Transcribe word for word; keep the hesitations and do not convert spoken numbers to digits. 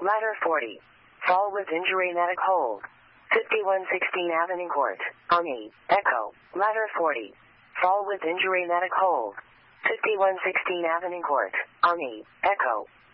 Ladder forty. Fall with injury medic hold. fifty-one sixteen Avenue Court. Army. Echo. Ladder forty. Fall with injury medic hold. fifty-one sixteen Avenue Court. Army. Echo.